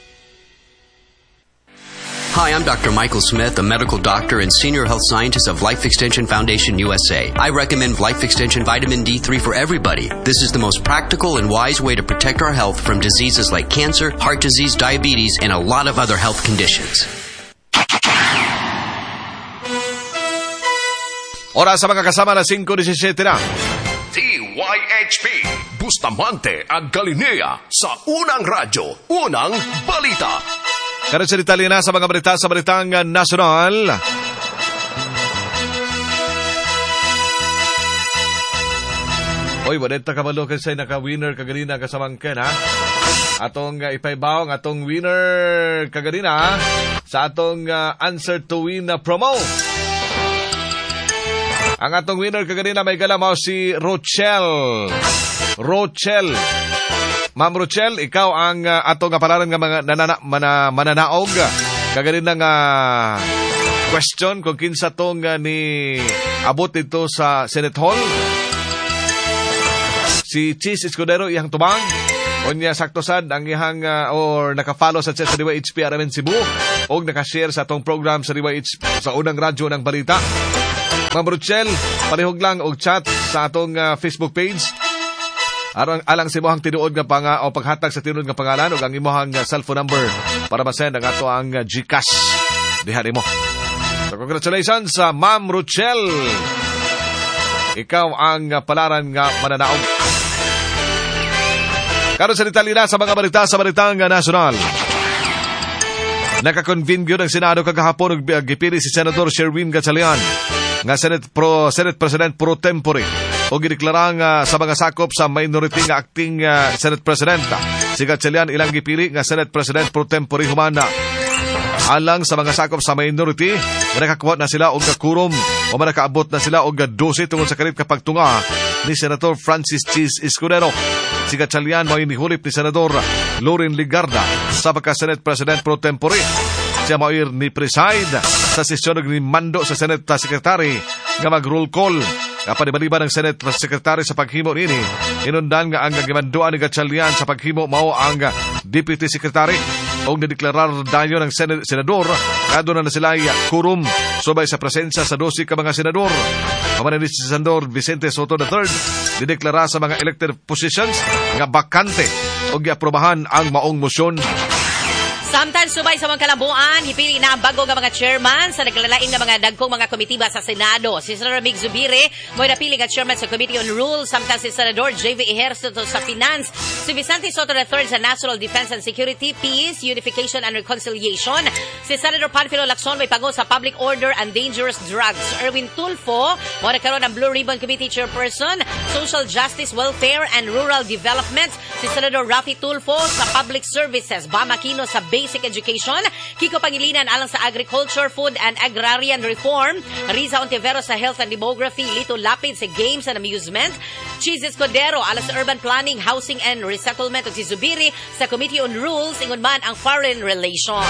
Hi, I'm Doctor Michael Smith, a medical doctor and senior health scientist of Life Extension Foundation U S A. I recommend Life Extension Vitamin D three for everybody. This is the most practical and wise way to protect our health from diseases like cancer, heart disease, diabetes, and a lot of other health conditions. Oras sa mga kasama na five seventeen na. T Y H P, Bustamante at Galilea sa Unang Radyo, Unang Balita. Karon sa detalye na sa mga balita sa balitang nasyonal. Oy, wadeta kabalo kasi naka-winner kaganina kasamangken ha. Atong uh, ipaybaw ang atong winner kaganina sa atong uh, answer to win na promo. Ang atong winner kaganina may gala mao si Rochelle. Rochelle. Ma'am Rochelle, ikaw ang uh, atong kapalaran nga mga nanana, mana, mananaog. Kaganina nga question kung kinsa tong uh, ni abot dito sa Senate Hall. Si Cheese Escudero iyang tubang. Onya sakto sad ang ihang uh, or naka-follow sa chat sa D Y H P R M N Cebu o naka-share sa atong program sa D Y H P sa unang radyo ng balita. Ma'am Rochelle, palihog lang og chat sa atong uh, Facebook page. Aron alang sa imong tinuod nga pang uh, o paghatag sa tinuod nga pangalan ug ang imong uh, cellphone number para ma-send ang ato ang uh, GCash diha nimo. So congratulations sa uh, Ma'am Rochelle. Ikaw ang uh, palaran nga mananaog. Karon sa detalye sa mga balita sa balitang nasyonal. Nakakonvene gyud ang Senado kagahapon og gipili si Senador Sherwin Gatchalian nga Senate Pro Senate President pro tempore o gideklara nga sa mga sakop sa minority nga acting uh, Senate President. Si Gatchalian ilang gipili nga Senate President pro tempore humana. Alang sa mga sakop sa minority, nakakuha na sila og kakurom o manakaabot na sila og twelve tungod sa kalit kapagtunga ni Senator Francis Cheese Escudero. Si Gatchalian mo inihulip ni Senador Loren Ligarda sa pagka-Senate President pro tempore. Siya mo ni preside sa sesyon ni mando sa Senate Secretary nga mag-roll call. Kapanibaliban ng Senate Secretary sa paghimo nini, inundan nga ang gimanduan ni Gatchalian sa paghimo mao ang Deputy Secretary o nadeklarar dayon ng Sen- Senador kado na na sila kurum subay sa presensya sa twelve ka mga senador. Pamanan ni si Senador Vicente Soto the third dideklara sa mga elected positions nga bakante o giaprobahan ang maong motion. Samtang subay sa mga kalambuan, hipili na ang bago nga mga chairman sa naglalaing nga mga dagkong mga komitiba sa Senado. Si Senador Mig Zubiri mo napili nga chairman sa Committee on Rules, samtang si Senador J V Ejercito sa Finance, si Vicente Soto the third sa National Defense and Security, Peace, Unification and Reconciliation, si Senador Panfilo Lacson may pago sa Public Order and Dangerous Drugs, Erwin Tulfo mo nagkaroon ng Blue Ribbon Committee Chairperson, Social Justice, Welfare and Rural Development, si Senador Rafi Tulfo sa Public Services, Bam Aquino sa Basic Education, Kiko Pangilinan alang sa Agriculture, Food and Agrarian Reform, Riza Ontiveros sa Health and Demography, Lito Lapid sa Games and Amusement, Cheese Escudero alang sa Urban Planning, Housing and Resettlement, ug si Zubiri sa Committee on Rules, ingon man ang Foreign Relations.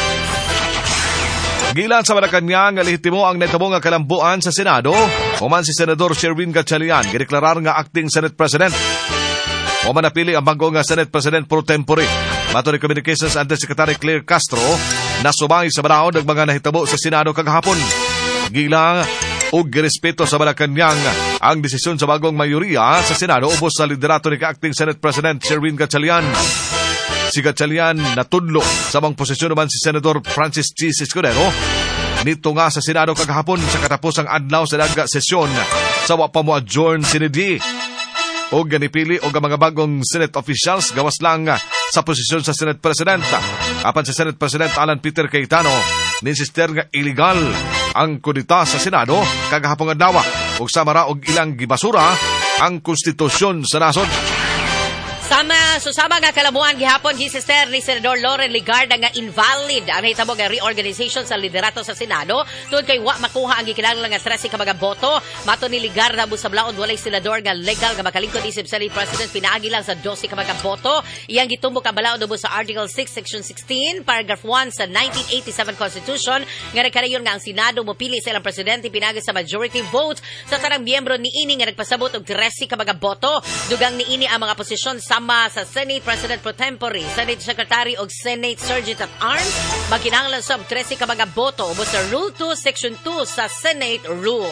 Gilan sa Malacanang, lehitimo ang netabo nga kalambuan sa Senado, human si Senador Sherwin Gatchalian, gideklarar nga acting Senate President. O manapili ang bago nga Senate President pro tempore. Mato ni Communications Undersecretary Claire Castro na subay sa balaod ng mga nahitabo sa Senado kagahapon. Gilang ug girespeto sa Malacanang ang desisyon sa bagong mayoriya sa Senado ubos sa liderato ni acting Senate President Sherwin Gatchalian. Si Gatchalian natudlo sa mga posisyon naman si Senador Francis Cheese Escudero nito nga sa Senado kagahapon sa katapusang adlaw sa daga sesyon sa wa pa mo adjourn sinidi. O ganipili o mga bagong Senate officials gawas lang sa posisyon sa Senate President. Apan sa Senate President Alan Peter Cayetano, ninsister nga illegal ang kudita sa Senado kagahapong adlaw ug samara og ilang gibasura ang konstitusyon sa nasod. Sama, susama nga kalabuan gihapon gisister ni Senador Loren Ligarda nga invalid ang hitabo nga reorganization sa liderato sa Senado tungod kay wa makuha ang gikinahanglan nga trese ka mga boto. Mato ni Ligarda busa blaod walay senador nga legal nga makalingkod isip Senate President pinaagi lang sa twelve ka mga boto. Iyang gitumbok ang balaod ubos sa Article six Section sixteen Paragraph one sa nineteen eighty-seven Constitution nga nagkarayon nga ang Senado mopili sa ilang presidente pinaagi sa majority vote sa tanang miyembro niini nga nagpasabot og trese ka mga boto. Dugang niini ang mga posisyon sa sa Senate President pro tempore, Senate Secretary o Senate Sergeant at Arms, magkinahanglan sa trese ka mga boto ubos sa Rule two, Section two sa Senate Rule.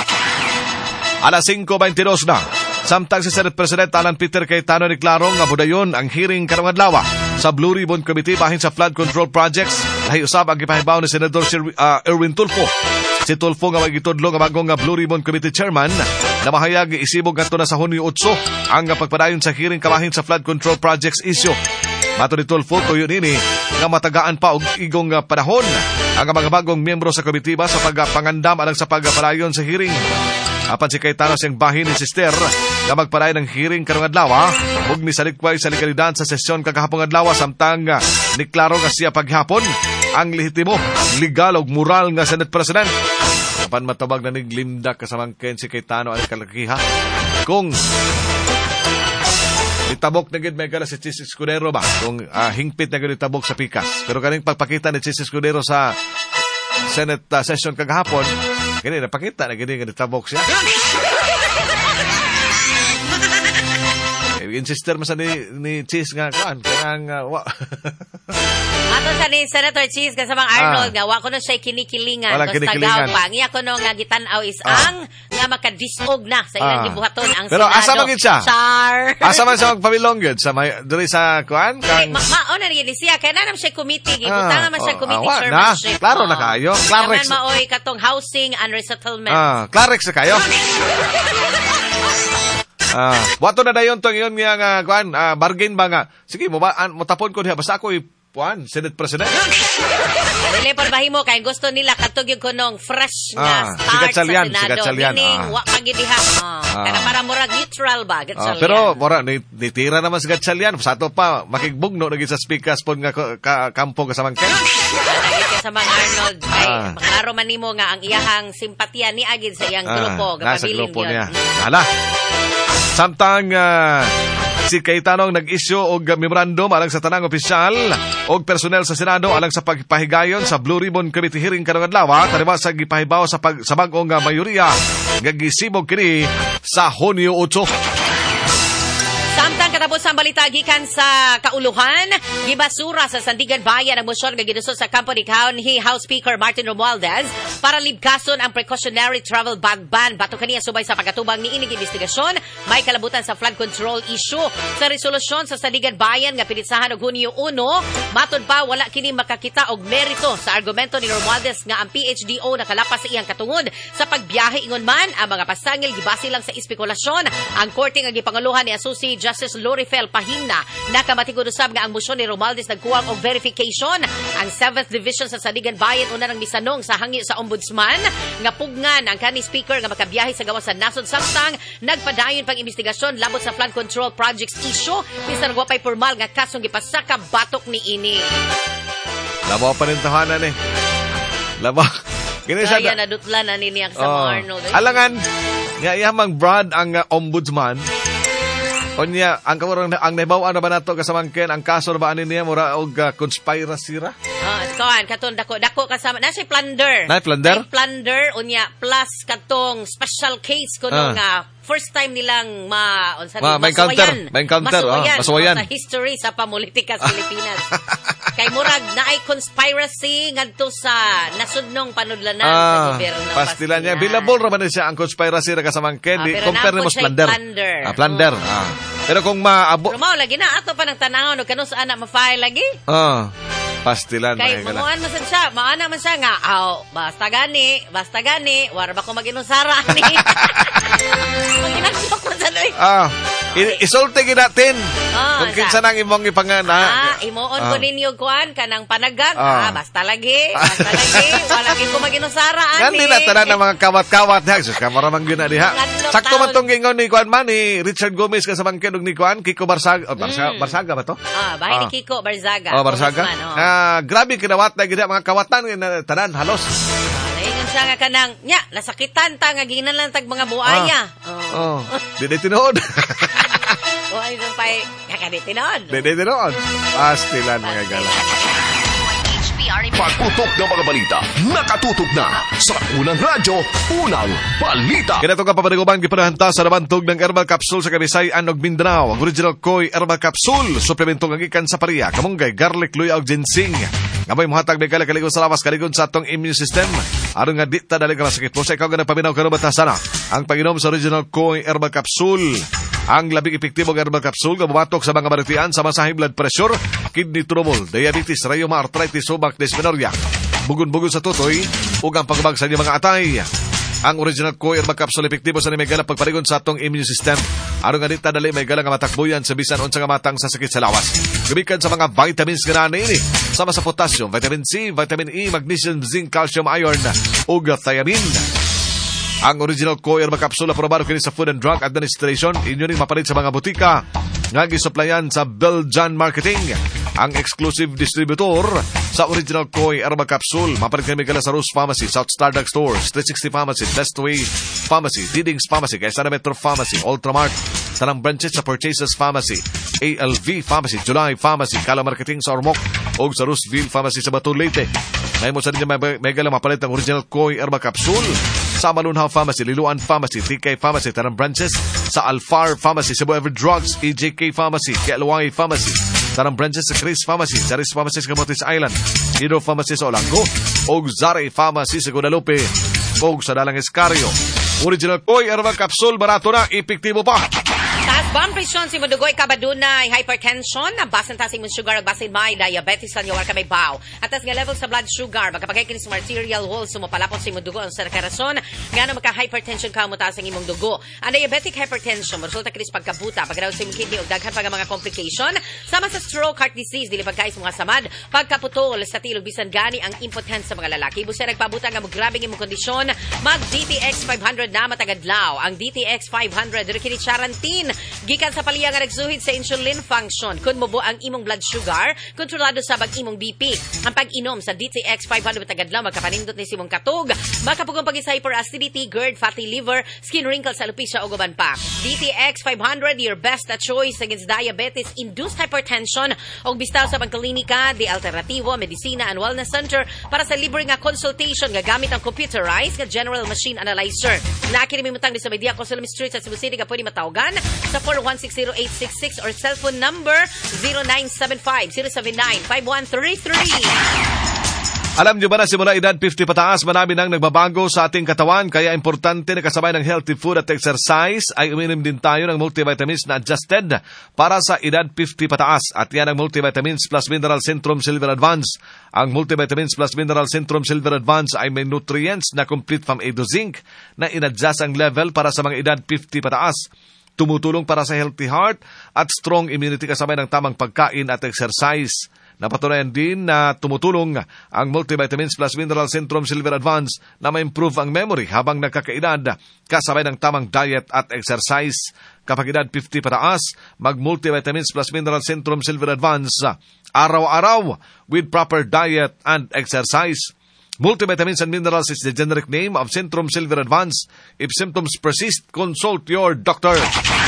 Alas cinco twenty-two na. Samtang si Senate President Alan Peter Cayetano ni klaro nga budayon ang hearing karong adlaw sa Blue Ribbon Committee bahin sa flood control projects. Lahi usab ang gipahibaw ni Senador uh, Erwin Tulfo. Si Tulfo nga magitudlo nga bagong nga Blue Ribbon Committee Chairman na mahayag isibog ngadto na sa Hunyo eight ang pagpadayon sa hearing kabahin sa flood control projects issue. Mato ni Tulfo tuyo nini nga matagaan pa og igong panahon ang mga bagong miyembro sa komitiba sa pagpangandam alang sa pagpalayon sa hearing. Apan si Cayetano siyang bahin ni sister na magpalayon ng hearing karong adlaw ug ni salikway sa legalidad sa sesyon kagahapon adlaw samtang ni klaro nga siya paghapon ang lehitimo, legal ug moral nga Senate President. Apan matabag na niglimdak kasamang Ken si Cayetano ang kalakiha kung itabok na gid may gala si Chis Escudero ba kung uh, hingpit na gid itabok sa pikas. Pero kaning pagpakita ni Chis Escudero sa Senate uh, session kagahapon, kini napakita na gid nga itabok siya. eh, insister man sa ni, ni Chis nga kuan kanang uh, wa. Ato sa ni Senator Chis kasamang Arnold ah. nga wa kuno siya kinikilingan wala kinikilingan pa ngiya kuno nga gitan-aw is ah. ang nga makadisog na sa ilang ah. gibuhaton ang pero Senado. Pero asa man gid siya? Char. Asa man siya magpabilong gid sa may diri sa kuan kang ma mao na ni siya kay nanam siya committee gibutangan ah. man siya committee ah, chairmanship. Na. Klaro na kayo. Clarex. Naman maoy katong housing and resettlement. Ah, Clarex na kayo. Ah, wato na dayon tong iyon nga nga kuan ah, bargain ba nga. Sige mo ba an, mo tapon ko diha basta ako kuan Senate President. Dili por bahimo kay gusto nila katog yung kunong fresh nga ah, start sa Senado. Senado. Meaning ah. wa pagidiha. Ah. Ah. Kana para murag neutral ba Gatchalian. Ah, pero mura ni, nitira naman sa Gatchalian sa ato pa makigbugno na gid sa speakers pon nga ka, kampo kasamang Ken. Sa mga Arnold ay ah. maklaro man nimo nga ang iyahang simpatya ni agid sa iyang ah, grupo nasa grupo niya. Hala. Samtang uh, si Cayetano nag-issue og memorandum alang sa tanang opisyal og personel sa Senado alang sa pagpahigayon sa Blue Ribbon Committee hearing karong adlaw taliwas sa gipahibaw sa pag, sa bag-ong uh, mayoriya nga gisibog kini sa Hunyo eight. Samtang katapos ang balita gikan sa kauluhan, gibasura sa Sandigan Bayan ang motion nga ginusod sa Company County House Speaker Martin Romualdez para libkason ang precautionary travel bag ban. Bato kaniya subay sa pagkatubang ni inig investigasyon, may kalabutan sa flood control issue. Sa resolusyon sa Sandigan Bayan nga pinitsahan og Hunyo one, matod pa wala kini makakita og merito sa argumento ni Romualdez nga ang P H D O nakalapas sa iyang katungod sa pagbiyahe ingon man ang mga pasangil gibase lang sa espekulasyon. Ang korte nga gipanguluhan ni Associate Justice Lorifel Pahimna nakamatigod usab nga ang motion ni Romualdez nagkuwang og verification. Ang seventh Division sa Sandigan Bayan una nang misanong sa hangyo sa ombudsman nga pugnan ang kani speaker nga makabiyahe sa gawas sa nasod samtang nagpadayon pang investigasyon labot sa flood control projects issue bisan wa pay formal nga kasong gipasaka batok ni ini. Labaw pa rin tahanan eh. Labaw. Kaya nadutlan na nini ang sa oh. Arnold. Eh. Alangan nga iyamang Brad ang uh, ombudsman. Onya, ang kawarang ang nahibaw-an na ba nato kasamang Ken ang kaso na ba ani niya mura og uh, conspiracy ra? Ah, uh, kawan katon dako dako kasama na si plunder. Na plunder? Ay plunder unya plus katong special case kuno nga uh, first time nilang ma unsa ma, may counter, may counter, masuwayan, oh, masuwayan. Sa history sa pamulitika sa Pilipinas. Kay murag naay conspiracy ngadto sa nasudnong panudlanan ah, sa gobyerno. Pastilan niya bilabol ra man siya ang conspiracy ra kasamang Ken, ah, compare nimo plunder. plunder. Ah, plunder. Oh. Ah. Pero kung maabo Pero mao lagi na ato pa nang tanaw no kanus ana ma-file lagi. Ah. Pastilan kay mamuan man sad siya, maana man siya nga, aw, basta gani, basta gani, wala ba ko mag-inusara ni. Maginagtok man sa doy. Ah, isulti gid natin. Oh, kung kinsa nang imong ipangana. Ah, imuon ah. ko ninyo kuan kanang panagag, ah, ah basta lagi, basta lagi, wala gyud ko mag-inusara ani. Ganti na tanan ng mga kawat-kawat diha, sus kamara man gyud na diha. Sakto man tong gingon ni kuan man ni Richard Gomez ka sa mangken og ni kuan Kiko Barsaga, oh, Barsaga, mm. Barsaga ba to? Ah, bahay ah. ni Kiko Barsaga. Oh, Barsaga. Uh, grabe kinawat na gid mga kawatan na tanan halos. Naingon siya nga kanang nya nasakitan ta nga ginanlan tag mga buaya. Oh. Oh. Dili tinuod. O ay dun pay kakadi tinuod. Dili tinuod. Pastilan mga gala. Pagputok ng mga balita, nakatutok na sa unang radyo, unang balita. Kaya itong kapapanaguban, gipanahanta sa nabantog ng Herbal Capsule sa Kabisayan og Mindanao. Ang original Koi Herbal Capsule, suplementong agikan sa pariya, kamunggay, garlic, luya og ginseng. Ngamoy muhatag may kalakaligon sa lawas, kaligon sa atong immune system. Aron nga di ta dali ka masakit po sa ikaw nga nagpaminaw ka sana. Ang panginom sa original Koi Herbal Capsule. Ang labing epektibo ng herbal capsule nga bumatok sa mga baritian sa high blood pressure, kidney trouble, diabetes, rheuma, arthritis, subak, dysmenorrhea, bugon-bugon sa tutoy, ug ang pagbag sa mga atay. Ang original Koi Herbal Capsule epektibo sa nimegala pagparigon sa atong immune system. Aron nga dita dali may gala nga matakbuyan sa bisan unsa nga matang sa sakit sa lawas. Gumikan sa mga vitamins nga nani sama sa potassium, vitamin C, vitamin E, magnesium, zinc, calcium, iron ug thiamine. Ang original Koi Herbal Capsule aprobado kini sa Food and Drug Administration. Inyo ning mapalit sa mga butika nga gisuplayan sa Belgian Marketing. Ang exclusive distributor sa original Koi Herbal Capsule. Mapalit kami gala sa Rose Pharmacy, South Starduck Stores, three sixty Pharmacy, Bestway Pharmacy, Didings Pharmacy, Quezon Metro Pharmacy, Ultramart, tanang branches sa Purchases Pharmacy, A L V Pharmacy, July Pharmacy, Kala Marketing sa Ormoc, o sa Rooseville Pharmacy sa Batu Leyte. Ngayon mo sa ninyo may, may gala mapalit ang original Koi Herbal Capsule sa Malunhaw Pharmacy, Liluan Pharmacy, T K Pharmacy, tanang branches sa Alfar Pharmacy, Cebu Ever Drugs, E J K Pharmacy, K L Y Pharmacy, tanang branches sa Chris Pharmacy, Charis Pharmacy sa Camotes Island, Hidro Pharmacy sa Olango, o Zare Pharmacy sa Guadalupe, o sa Dalang Escario. Original Koi Herbal Capsule, barato na, epektibo pa. Taas bang presyon si Mudugoy kabadunay hypertension, basan ta si imong sugar ug basin may diabetes lan yawar ka may baw. Atas nga level sa blood sugar magkapagay kini sa arterial wall sumapalapot si Mudugo ang sa karason ngano magka hypertension ka mo taas ang imong dugo. Ang diabetic hypertension resulta kini sa pagkabuta, pagdaw sa imong kidney ug daghan pa nga mga complication sama sa stroke, heart disease, dili pagkay sa mga samad, pagkaputol sa tilog bisan gani ang impotence sa mga lalaki. Busa nagpabuta nga mo grabe imong kondisyon, mag D T X five hundred na matagadlaw. Ang D T X five hundred diri kini charantin gikan sa paliya nga nagsuhid sa insulin function. Kun mobo ang imong blood sugar, kontrolado sa bag imong B P. Ang pag-inom sa D T X five hundred tagadlaw magkapanindot ni simong katog, makapugong pag sa hyperacidity, GERD, fatty liver, skin wrinkles, alopecia o guban pa. D T X five hundred your best choice against diabetes, induced hypertension o bistaw sa pagklinika di Alternativo Medicina and Wellness Center para sa libre nga consultation nga gamit ang computerized nga general machine analyzer. Nakini mimutang di sa Media Consulum Street sa Cebu City ka pwede matawagan sa four one six zero eight six six or cellphone number zero nine seven five zero seven nine five one three three. Alam niyo ba na simula edad fifty pataas, marami nang nagbabago sa ating katawan, kaya importante na kasabay ng healthy food at exercise ay uminom din tayo ng multivitamins na adjusted para sa edad fifty pataas. At yan ang Multivitamins Plus Mineral Centrum Silver Advance. Ang Multivitamins Plus Mineral Centrum Silver Advance ay may nutrients na complete from A to zinc na inadjust ang level para sa mga edad fifty pataas. Tumutulong para sa healthy heart at strong immunity kasabay ng tamang pagkain at exercise. Napatunayan din na tumutulong ang Multivitamins Plus Mineral Centrum Silver Advance na ma-improve ang memory habang nagkakaedad kasabay ng tamang diet at exercise. Kapag edad fifty pataas, mag-Multivitamins Plus Mineral Centrum Silver Advance araw-araw with proper diet and exercise. Multivitamins and Minerals is the generic name of Centrum Silver Advance. If symptoms persist, consult your doctor.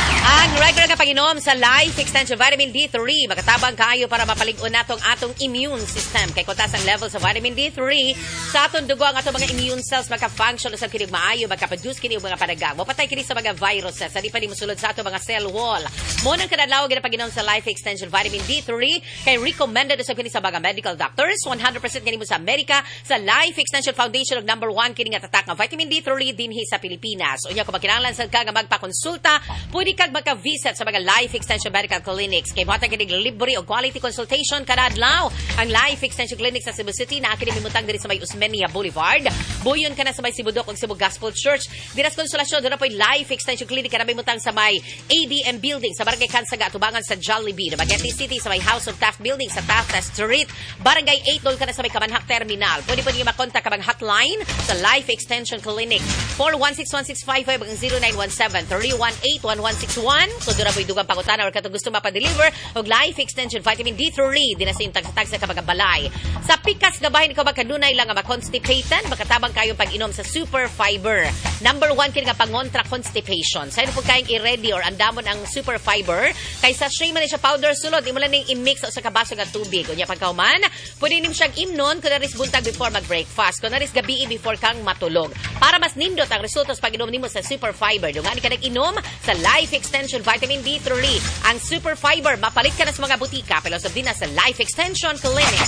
Ang regular nga pag-inom sa Life Extension Vitamin D three, makatabang kaayo para mapalig-on natong atong immune system. Kay kuntas ang level sa Vitamin D three, sa atong dugo ang atong mga immune cells maka-function usab kini maayo, maka-produce kini og mga padagang. Mapatay kini sa mga viruses, sa di pa ni mosulod sa atong mga cell wall. Mo nang kadadlaw gid pag-inom sa Life Extension Vitamin D three, kay recommended usab kini sa mga medical doctors. one hundred percent kini mo sa America sa Life Extension Foundation og number one kini nga tatak nga Vitamin D three dinhi sa Pilipinas. Unya kung kinahanglan sad ka nga magpakonsulta, pwede kag maka-visit sa mga Life Extension Medical Clinics. Kay mata kinig libre o quality consultation kada adlaw. Ang Life Extension Clinic sa Cebu City na kini mimutang diri sa may Usmeña Boulevard. Buyon ka na sa may Sibudok ug Cebu Gospel Church. Diras konsolasyon dira po'y Life Extension Clinic kada mimutang sa may A D M Building sa Barangay Kansaga atubangan sa Jollibee. Bageti City sa may House of Taft Building sa Taft Street. Barangay eight dol ka na sa may Kamanhak Terminal. Pwede po niyo makontak kabang hotline sa Life Extension Clinic four one six one six five five ang zero nine one seven three one eight one one six one. So dura po'y dugang pangutana or katong gusto mapa-deliver og Life Extension Vitamin D three din na sa imong tag-tag sa kabagabalay. Sa pikas nga bahin ikaw magkanunay lang nga ma-constipated, makatabang kayong pag-inom sa Super Fiber. Number one kini nga pangontra constipation. Sa ino po kayong i-ready or andamon ang Super Fiber kaysa shray man siya powder sulod, imo lang ning i-mix sa kabaso nga tubig. Unya pagkauman, pwede nim siyang imnon kun aris buntag before mag-breakfast, kun aris gabi before kang matulog. Para mas nindot ang resulta sa pag-inom nimo sa Super Fiber, dungani ka nag-inom sa Life Extension Vitamin D three. Ang Super Fiber, mapalit ka na sa mga butika, pero sa na sa Life Extension Clinic.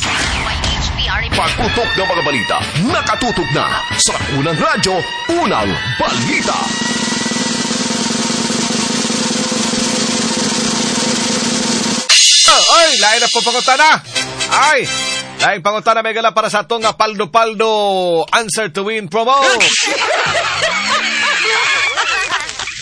Pagputok ng mga balita, nakatutok na sa Unang Radyo, Unang Balita. Oh, ay, lain na po pangutana. Ay, lain pangutana may gala para sa itong paldo-paldo answer to win promo.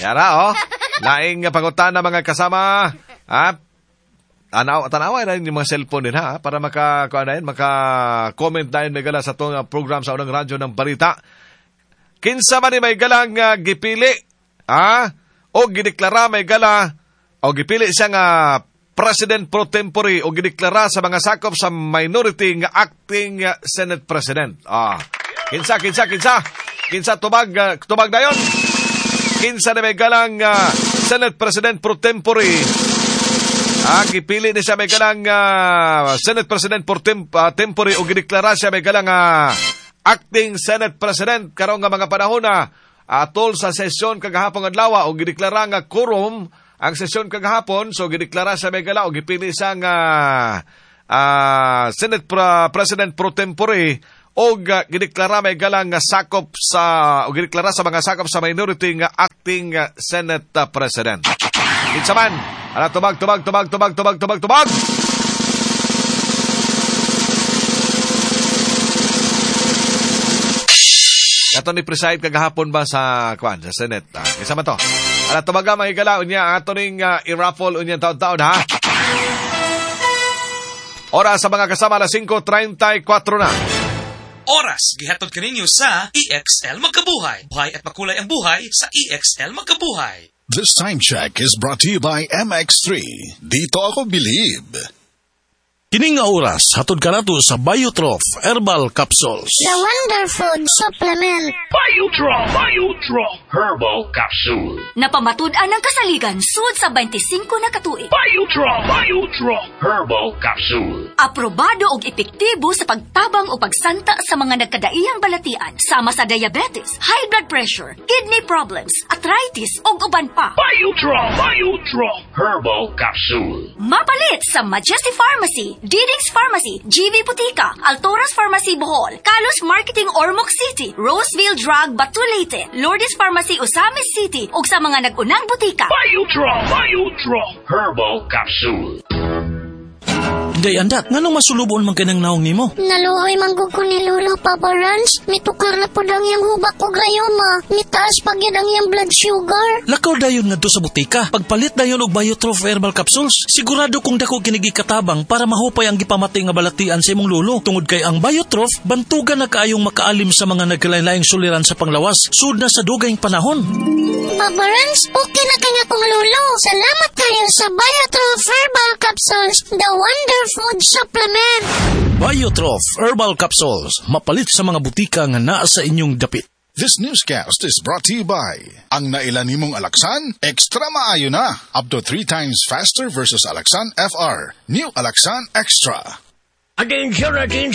Yara, oh. Laing pangutan na mga kasama. Ha? Anaw, tanaway na yung mga cellphone din, ha? Para maka, kuan maka-comment na yun may gala sa itong program sa unang radyo ng balita. Kinsa man ni may galang uh, gipili, ha? O gideklara may gala, o gipili siya nga President pro tempore o gideklara sa mga sakop sa minority nga acting uh, Senate President. Ah. Kinsa, kinsa, kinsa? Kinsa tubag, uh, tubag na yun? Kinsa ni may galang uh, Senate President pro tempore. Ah, gipili ni siya may galang uh, Senate President pro temp- uh, tempore o gideklara siya may galang uh, acting Senate President karong nga mga panahon na atol sa sesyon kagahapon adlaw o gideklara nga quorum ang sesyon kagahapon. So gideklara siya may gala o gipili siya nga uh, Senate pra- President pro tempore o uh, gideklara may gala nga sakop sa o gideklara sa mga sakop sa minority nga acting uh, Senate uh, President. Kinsa man, ana tubag tubag tubag tubag tubag tubag tubag. Ato ni preside kagahapon ba sa kwan sa Senate? Ah, kinsa man to? Ana tumaga mga igala unya ato ning uh, i-raffle unya taon-taon ha. Oras sa mga kasama alas five thirty-four na. Oras gihatod kaninyo sa E X L Magkabuhay. Buhay at makulay ang buhay sa E X L Magkabuhay. This time check is brought to you by M X three. Dito ako believe. Kining nga oras, hatod ka nato sa Biotrof Herbal Capsules. The Wonder Food Supplement. Biotrof, Biotrof Herbal Capsule. Napamatud-an ang kasaligan sud sa twenty-five na katuig. Biotrof, Biotrof Herbal Capsule. Aprobado og epektibo sa pagtabang o pagsanta sa mga nagkadaiyang balatian sama sa diabetes, high blood pressure, kidney problems, arthritis ug uban pa. Biotrof, Biotrof Herbal Capsule. Mapalit sa Majesty Pharmacy, Diding's Pharmacy, G V Butika, Altoras Pharmacy Bohol, Kalos Marketing Ormoc City, Roseville Drug Batulete, Lourdes Pharmacy Osamis City, ug sa mga nag-unang butika. Biotrof, Biotrof Herbal Capsule. Day andat, nganong masulubon man kanang naong nimo? Naluoy manggug ko ni Lolo Papa Rans. Mitukar na po lang yung hubak ko gayoma. Mitaas pag yan ang yung blood sugar. Lakaw dayon nga to sa butika. Pagpalit dayon og Biotrof Herbal Capsules. Sigurado kung dako kinigi katabang para mahupay ang gipamati nga balatian sa imong lolo. Tungod kay ang Biotrof, bantugan na kaayong makaalim sa mga nagkalain-laing suliran sa panglawas. Sud na sa dugayng panahon. Papa Rans, okay na kanya kong lolo. Salamat kayo sa Biotrof Herbal Capsules. The Wonder Food Supplement. Biotrof Herbal Capsules. Mapalit sa mga butika nga naa sa inyong dapit. This newscast is brought to you by ang nailan nimong Alaksan, extra maayo na. Up to three times faster versus Alaksan F R. New Alaksan Extra. Attention, attention.